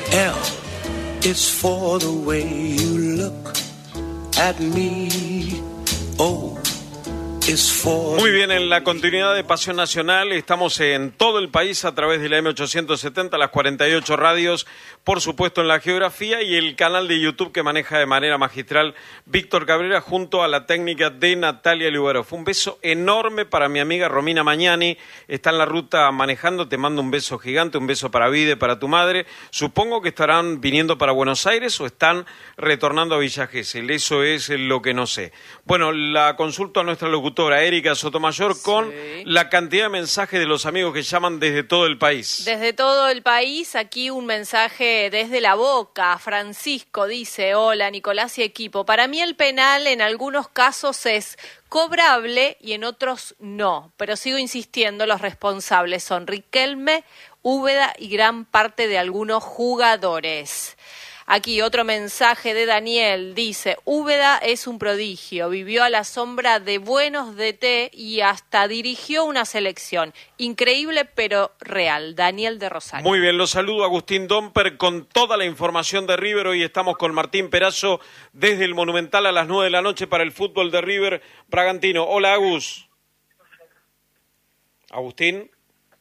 L is for the way you look at me. O is for... Muy bien, en la continuidad de Pasión Nacional estamos en todo el país a través de la M870, las 48 radios, por supuesto en la geografía y el canal de YouTube que maneja de manera magistral Víctor Cabrera junto a la técnica de Natalia Lugaro. Un beso enorme para mi amiga Romina Mañani, está en la ruta manejando, te mando un beso gigante, un beso para Vide, para tu madre. Supongo que estarán viniendo para Buenos Aires o están retornando a Villa Gesell, eso es lo que no sé. Bueno, la consulto a nuestra locutora Erika Sotomayor con la cantidad de mensajes de los amigos que llaman desde todo el país. Desde todo el país, aquí un mensaje desde La Boca. Francisco dice: hola Nicolás y equipo, para mí el penal en algunos casos es cobrable y en otros no, pero sigo insistiendo, los responsables son Riquelme, Úbeda y gran parte de algunos jugadores. Aquí otro mensaje de Daniel, dice: Úbeda es un prodigio, vivió a la sombra de buenos DT y hasta dirigió una selección. Increíble pero real. Daniel de Rosario. Muy bien, los saludo Agustín Domper con toda la información de River. Hoy estamos con Martín Perazo desde el Monumental a las 9 de la noche para el fútbol de River Bragantino. Hola, Agus. Agustín.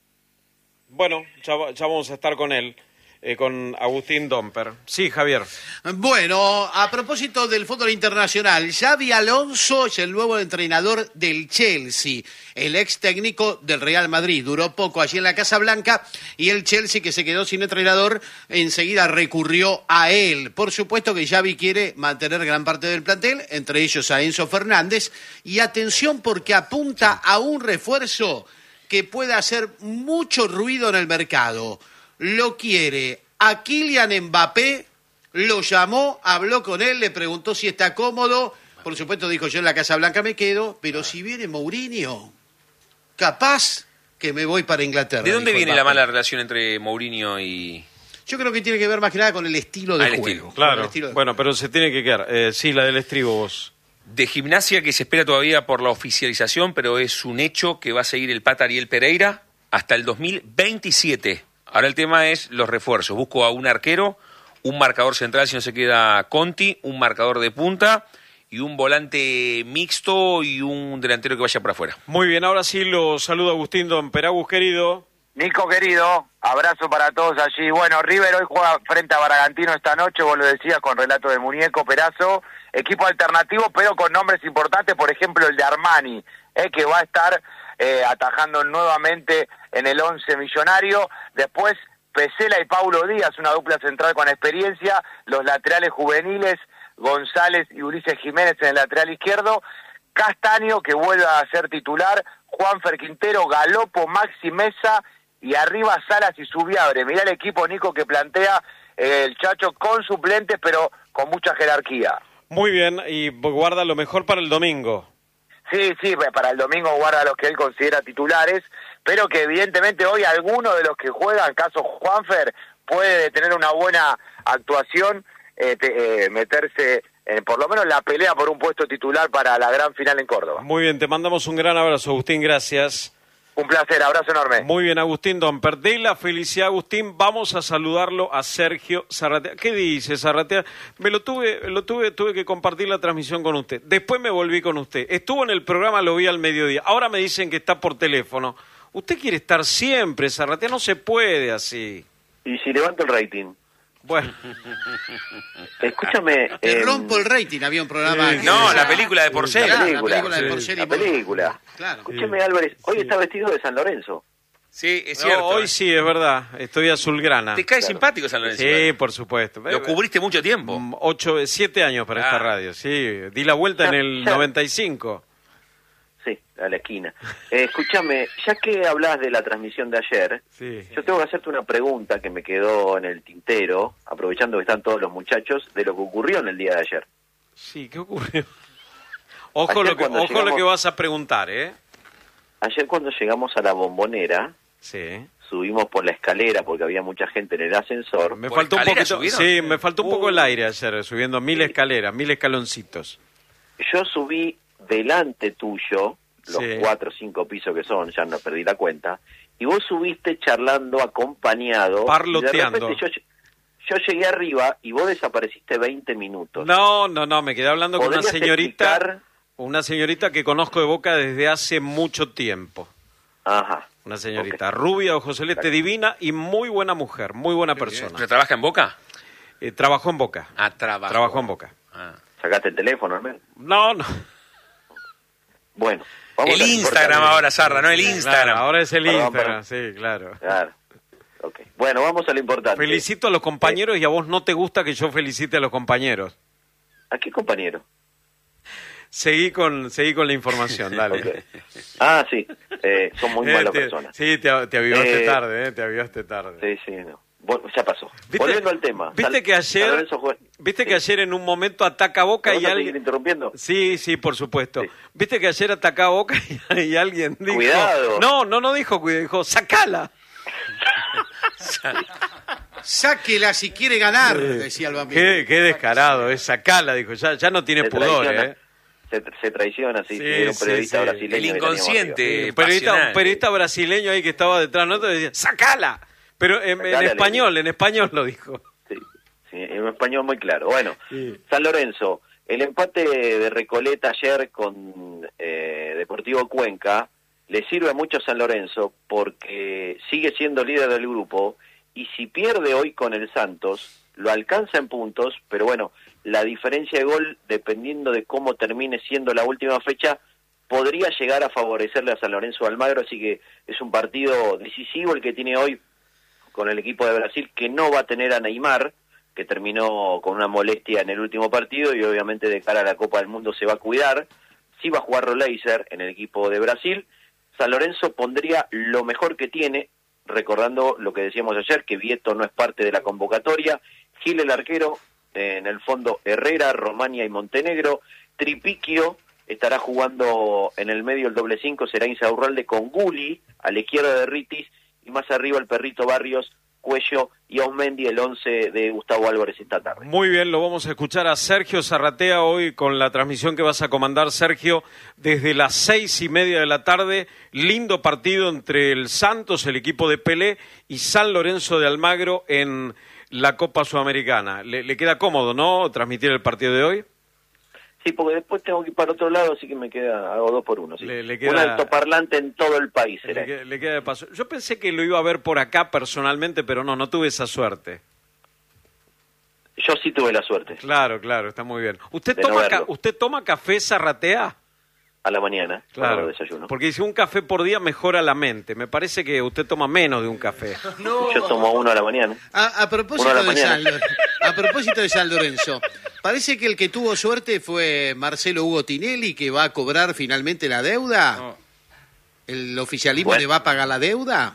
Bueno, ya vamos a estar con él. Con Agustín Domper. Sí, Javier. Bueno, a propósito del fútbol internacional, Xabi Alonso es el nuevo entrenador del Chelsea, el ex técnico del Real Madrid. Duró poco allí en la Casa Blanca y el Chelsea, que se quedó sin entrenador, enseguida recurrió a él. Por supuesto que Xavi quiere mantener gran parte del plantel, entre ellos a Enzo Fernández, y atención porque apunta a un refuerzo que puede hacer mucho ruido en el mercado. Lo quiere a Kylian Mbappé, lo llamó, habló con él, le preguntó si está cómodo. Por supuesto dijo: yo en la Casa Blanca me quedo, pero si viene Mourinho, capaz que me voy para Inglaterra. ¿De dónde viene la mala relación entre Mourinho y...? Yo creo que tiene que ver más que nada con el estilo de juego. Estilo. Claro, bueno, pero se tiene que quedar. Sí, la del estribo vos. De Gimnasia, que se espera todavía por la oficialización, pero es un hecho que va a seguir el Pata Ariel Pereira hasta el 2027. Ahora el tema es los refuerzos. Busco a un arquero, un marcador central si no se queda Conti, un marcador de punta y un volante mixto y un delantero que vaya por afuera. Muy bien, ahora sí lo saludo Agustín Domper. Agus, querido. Nico, querido, abrazo para todos allí. Bueno, River hoy juega frente a Bragantino esta noche, vos lo decías, con relato de Muñeco, Perazo. Equipo alternativo, pero con nombres importantes, por ejemplo el de Armani, que va a estar atajando nuevamente en el 11 millonario. Después Pesela y Paulo Díaz, una dupla central con experiencia. Los laterales juveniles, González y Ulises Jiménez en el lateral izquierdo. Castaño, que vuelve a ser titular. Juanfer Quintero, Galopo, Maxi Mesa y arriba Salas y Subiabre. Mirá el equipo, Nico, que plantea el Chacho con suplentes, pero con mucha jerarquía. Muy bien, y guarda lo mejor para el domingo. Sí, para el domingo guarda los que él considera titulares, pero que evidentemente hoy alguno de los que juegan, caso Juanfer, puede tener una buena actuación, meterse en por lo menos la pelea por un puesto titular para la gran final en Córdoba. Muy bien, te mandamos un gran abrazo, Agustín, gracias. Un placer, abrazo enorme. Muy bien, Agustín Domper. De la felicidad, Agustín, vamos a saludarlo a Sergio Zarratea. ¿Qué dice Zarratea? Tuve que compartir la transmisión con usted. Después me volví con usted. Estuvo en el programa, lo vi al mediodía. Ahora me dicen que está por teléfono. Usted quiere estar siempre, Zarratea, no se puede así. ¿Y si levanto el rating? Bueno. Escúchame. Te rompo el rating, había un programa. No, la película de Porcel. La película de Porcel. La película. Claro. Escúchame, Álvarez, hoy está vestido de San Lorenzo. Sí, es cierto. No, hoy sí, es verdad. Estoy azulgrana. ¿Te cae simpático San Lorenzo? Sí, por supuesto. Lo cubriste mucho tiempo. 7 años para esta radio, sí. Di la vuelta en el 95. Sí, a la esquina. Escúchame, ya que hablas de la transmisión de ayer, sí. Yo tengo que hacerte una pregunta que me quedó en el tintero, aprovechando que están todos los muchachos, de lo que ocurrió en el día de ayer. Sí, ¿qué ocurrió? Ojo lo que vas a preguntar, ¿eh? Ayer cuando llegamos a la Bombonera, sí. Subimos por la escalera porque había mucha gente en el ascensor. Me faltó un poquito, sí, me faltó un poco el aire ayer, subiendo 1000 escaleras, 1000 escaloncitos. Yo subí delante tuyo, los 4 o 5 pisos que son, ya no perdí la cuenta, y vos subiste charlando, acompañado. Parloteando. Y de repente yo llegué arriba y vos desapareciste 20 minutos. No, me quedé hablando con una ¿Podrías explicar? señorita que conozco de Boca desde hace mucho tiempo. Ajá. Una señorita Ok. rubia, ojos celeste, divina y muy buena mujer, muy buena persona. ¿Pero trabaja en Boca? Trabajó en Boca. Ah, trabajo. Trabajó en Boca. Ah. ¿Sacaste el teléfono, al menos? No. Bueno. Vamos El a lo Instagram importante. ahora, Sarra, no el Instagram. Claro, ahora es el Perdón, Instagram, sí, claro. Claro. Ok. Bueno, vamos a lo importante. Felicito a los compañeros y a vos no te gusta que yo felicite a los compañeros. ¿A qué compañero? Seguí con la información, dale. Ok. Ah, sí. Son muy malas Te- personas. Sí, te avivaste Eh, tarde, te avivaste tarde. Sí, sí, no. Bueno, ya pasó. ¿Viste- Volviendo al tema. ¿Viste que San Lorenzo juega- viste Sí. que ayer en un momento ataca a Boca ¿Me y vas a seguir alguien... interrumpiendo? Sí, por supuesto. Sí. ¿Viste que ayer ataca a Boca y alguien dijo... Cuidado. No dijo cuidado, dijo sacala. Sáquela si quiere ganar, decía el bambino. Qué descarado, es sacala, dijo. Ya no tiene Se pudor, traiciona. Se traiciona, sí. Sí, Era un sí, periodista sí. brasileño. El que teníamos inconsciente. Un periodista, pasional. brasileño ahí que estaba detrás de nosotros decía, ¡sacala! Pero en español lo dijo. arriba. Sí, en un español muy claro. Bueno, Sí. San Lorenzo, el empate de Recoleta ayer con Deportivo Cuenca le sirve mucho a San Lorenzo porque sigue siendo líder del grupo y si pierde hoy con el Santos, lo alcanza en puntos, pero bueno, la diferencia de gol, dependiendo de cómo termine siendo la última fecha, podría llegar a favorecerle a San Lorenzo de Almagro, así que es un partido decisivo el que tiene hoy con el equipo de Brasil, que no va a tener a Neymar, que terminó con una molestia en el último partido y obviamente de cara a la Copa del Mundo se va a cuidar. Sí va a jugar Roleiser en el equipo de Brasil. San Lorenzo pondría lo mejor que tiene, recordando lo que decíamos ayer, que Vieto no es parte de la convocatoria. Gil el arquero, en el fondo Herrera, Romania y Montenegro. Tripiquio estará jugando en el medio el doble 5, será Insaurralde con Guli, a la izquierda de Ritis, y más arriba el Perrito Barrios, Cuello y Osmendi, el 11 de Gustavo Álvarez esta tarde. Muy bien, lo vamos a escuchar a Sergio Zarratea hoy con la transmisión que vas a comandar, Sergio, desde las 6:30 de la tarde. Lindo partido entre el Santos, el equipo de Pelé, y San Lorenzo de Almagro en la Copa Sudamericana. Le queda cómodo, ¿no?, transmitir el partido de hoy. Sí, porque después tengo que ir para otro lado, así que me queda, hago 2 por 1. Sí. Le queda- Un altoparlante en todo el país será. Le queda de paso. Yo pensé que lo iba a ver por acá personalmente, pero no tuve esa suerte. Yo sí tuve la suerte, Claro, está muy bien. ¿Usted De no toma, verlo. ¿usted toma café Zarratea? a la mañana, Claro, cuando desayuno. porque dice un café por día mejora la mente. Me parece que usted toma menos de un café. Yo tomo 1 a la mañana. A propósito Una de la de mañana. a propósito de San Lorenzo, parece que el que tuvo suerte fue Marcelo Hugo Tinelli, que va a cobrar finalmente la deuda. ¿El oficialismo Bueno. le va a pagar la deuda?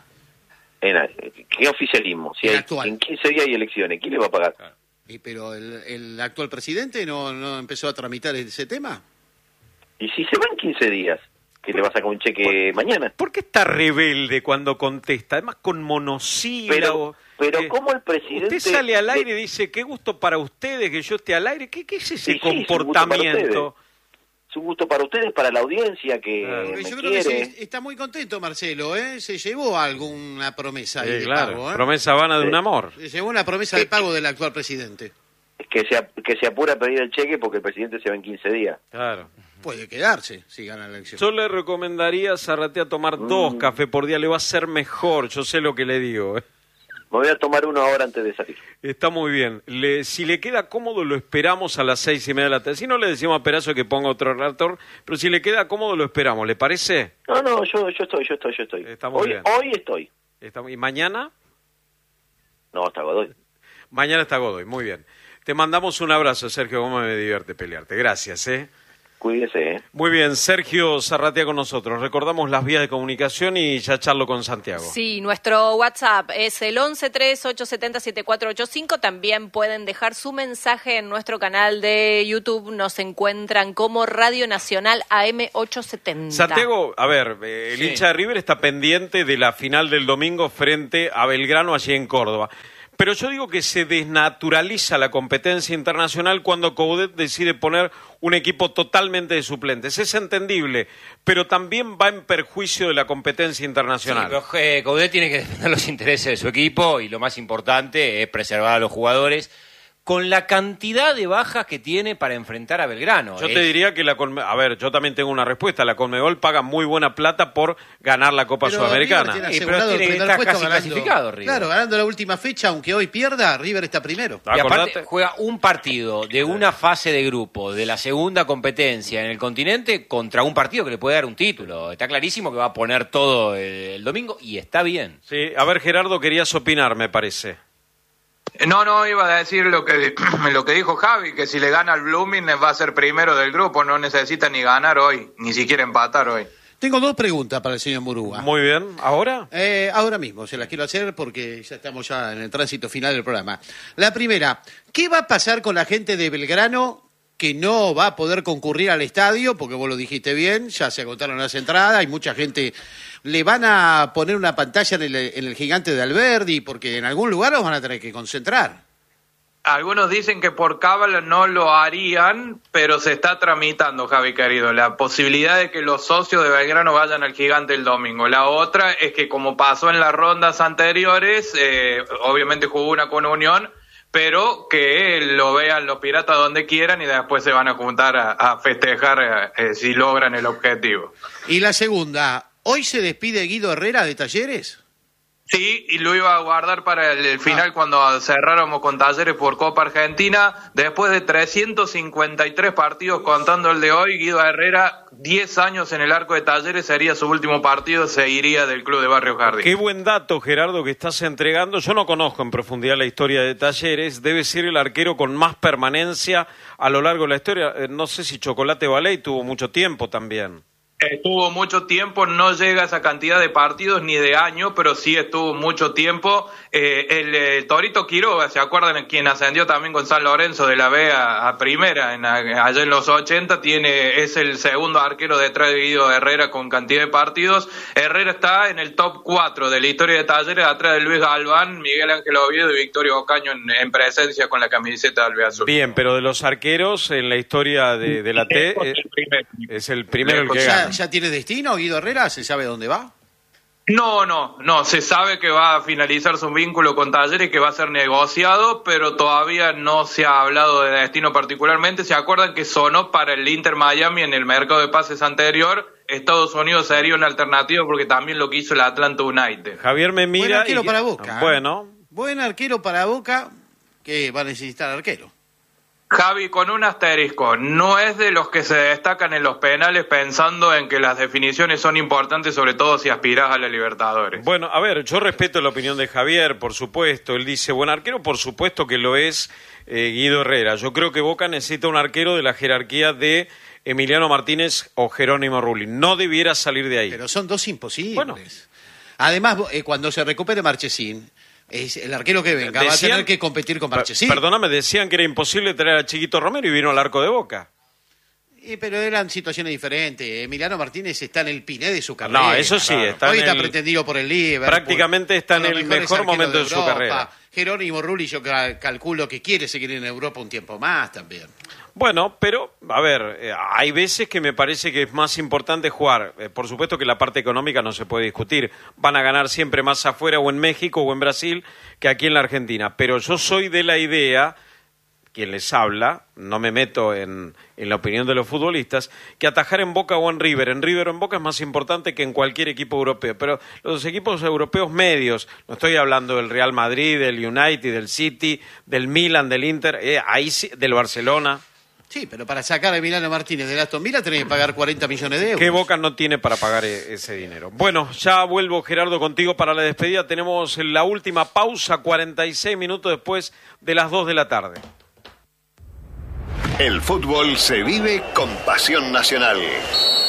¿Qué oficialismo? Si El hay, actual. en 15 días hay elecciones, ¿quién le va a pagar? Pero el actual presidente no empezó a tramitar ese tema. Y si se va en 15 días, que le va a sacar un cheque mañana. ¿Por qué está rebelde cuando contesta? Además con monosílabos. Pero ¿cómo el presidente... Usted sale al aire y dice, qué gusto para ustedes que yo esté al aire. ¿Qué es ese Sí, es un gusto para comportamiento? Es un gusto para ustedes, para la audiencia que Claro. Porque me yo creo que quiere. está muy contento Marcelo, ¿eh? Se llevó alguna promesa ahí Sí, de claro, pago, ¿eh? promesa vana de Sí. un amor. Se llevó una promesa de pago del actual presidente. Que se apura a pedir el cheque porque el presidente se va en 15 días. Claro. Puede quedarse si gana la elección. Yo le recomendaría a Zarratea tomar 2 cafés por día, le va a ser mejor, yo sé lo que le digo. Me voy a tomar 1 ahora antes de salir. Está muy bien. Si le queda cómodo, lo esperamos a las 6:30 de la tarde. Si no, le decimos a Perazo que ponga otro relator, pero si le queda cómodo, lo esperamos. ¿Le parece? No, yo estoy. Está muy bien. Hoy estoy. ¿Y mañana? No, hasta Godoy. Mañana está Godoy, muy bien. Te mandamos un abrazo, Sergio, cómo me divierte pelearte. Gracias, Cuídese, Muy bien, Sergio Zarratea con nosotros. Recordamos las vías de comunicación y ya charlo con Santiago. Sí, nuestro WhatsApp es el 1138707485. También pueden dejar su mensaje en nuestro canal de YouTube. Nos encuentran como Radio Nacional AM870. Santiago, a ver, el hincha de River está pendiente de la final del domingo frente a Belgrano allí en Córdoba. Pero yo digo que se desnaturaliza la competencia internacional cuando Coudet decide poner un equipo totalmente de suplentes. Es entendible, pero también va en perjuicio de la competencia internacional. Sí, pero Coudet tiene que defender los intereses de su equipo y lo más importante es preservar a los jugadores con la cantidad de bajas que tiene para enfrentar a Belgrano. Yo te diría que yo también tengo una respuesta. La Conmebol paga muy buena plata por ganar la Copa Sudamericana. Pero está casi clasificado, River. Claro, ganando la última fecha, aunque hoy pierda, River está primero. Y aparte juega un partido de una fase de grupo de la segunda competencia en el continente contra un partido que le puede dar un título. Está clarísimo que va a poner todo el domingo y está bien. Sí, a ver, Gerardo, querías opinar, me parece. No, iba a decir lo que dijo Javi, que si le gana al Blooming va a ser primero del grupo, no necesita ni ganar hoy, ni siquiera empatar hoy. Tengo 2 preguntas para el señor Murúa. Muy bien, ¿ahora? Ahora mismo, se las quiero hacer porque ya estamos en el tránsito final del programa. La primera, ¿qué va a pasar con la gente de Belgrano que no va a poder concurrir al estadio? Porque vos lo dijiste bien, ya se agotaron las entradas, hay mucha gente. ¿Le van a poner una pantalla en el gigante de Alberdi? Porque en algún lugar los van a tener que concentrar. Algunos dicen que por cábala no lo harían, pero se está tramitando, Javi querido, la posibilidad de que los socios de Belgrano vayan al gigante el domingo. La otra es que, como pasó en las rondas anteriores, obviamente jugó una con Unión, pero que lo vean los piratas donde quieran y después se van a juntar a festejar si logran el objetivo. Y la segunda, ¿hoy se despide Guido Herrera de Talleres? Sí, y lo iba a guardar para el final cuando cerráramos con Talleres por Copa Argentina. Después de 353 partidos contando el de hoy, Guido Herrera, 10 años en el arco de Talleres, sería su último partido, se iría del club de Barrio Jardín. Qué buen dato, Gerardo, que estás entregando. Yo no conozco en profundidad la historia de Talleres. Debe ser el arquero con más permanencia a lo largo de la historia. No sé si Chocolate Baley tuvo mucho tiempo también. Estuvo mucho tiempo, no llega a esa cantidad de partidos ni de años, pero sí estuvo mucho tiempo. El Torito Quiroga, ¿se acuerdan? Quien ascendió también con San Lorenzo de la B a primera, allá en los 80, es el segundo arquero detrás de Guido Herrera con cantidad de partidos. Herrera está en el top 4 de la historia de Talleres, atrás de Luis Galván, Miguel Ángel Oviedo y Victorio Ocaño en presencia con la camiseta del Albiazul. Bien, pero de los arqueros en la historia de la T es el primero el que gana. ¿Ya tiene destino Guido Herrera? ¿Se sabe dónde va? No, se sabe que va a finalizar su vínculo con Talleres, que va a ser negociado, pero todavía no se ha hablado de destino particularmente. ¿Se acuerdan que sonó para el Inter Miami en el mercado de pases anterior? Estados Unidos sería una alternativa porque también lo que hizo el Atlanta United. Javier me mira. Buen arquero para Boca. Bueno. Buen arquero para Boca, que va a necesitar arquero. Javi, con un asterisco, no es de los que se destacan en los penales pensando en que las definiciones son importantes, sobre todo si aspirás a la Libertadores. Bueno, a ver, yo respeto la opinión de Javier, por supuesto. Él dice, buen arquero, por supuesto que lo es Guido Herrera. Yo creo que Boca necesita un arquero de la jerarquía de Emiliano Martínez o Jerónimo Rulli. No debiera salir de ahí. Pero son dos imposibles. Bueno. Además, cuando se recupere Marchesín, el arquero que venga va a tener que competir con Marchesín. Perdóname, decían que era imposible traer a Chiquito Romero y vino al arco de Boca. Pero eran situaciones diferentes. Emiliano Martínez está en el piné de su carrera. No, eso sí. Está hoy está pretendido por el Liverpool. Prácticamente está en el mejor momento de su carrera. Jerónimo Rulli yo calculo que quiere seguir en Europa un tiempo más también. Bueno, pero, a ver, hay veces que me parece que es más importante jugar. Por supuesto que la parte económica no se puede discutir. Van a ganar siempre más afuera o en México o en Brasil que aquí en la Argentina. Pero yo soy de la idea, quien les habla, no me meto en la opinión de los futbolistas, que atajar en Boca o en River o en Boca es más importante que en cualquier equipo europeo. Pero los equipos europeos medios, no estoy hablando del Real Madrid, del United, del City, del Milan, del Inter, ahí sí, del Barcelona. Sí, pero para sacar a Emiliano Martínez del Aston Villa tenés que pagar 40 millones de euros. ¿Qué Boca no tiene para pagar ese dinero? Bueno, ya vuelvo, Gerardo, contigo para la despedida. Tenemos la última pausa, 46 minutos después de las 2 de la tarde. El fútbol se vive con pasión nacional.